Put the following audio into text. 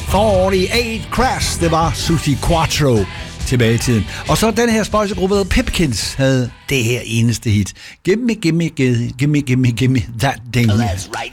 48 Crash, det var Susi Quattro tilbage i tiden. Og så den her spøjsegruppe, der Pipkins, havde det her eneste hit. Gimme, gimme, gimme, gimme, gimme that ding.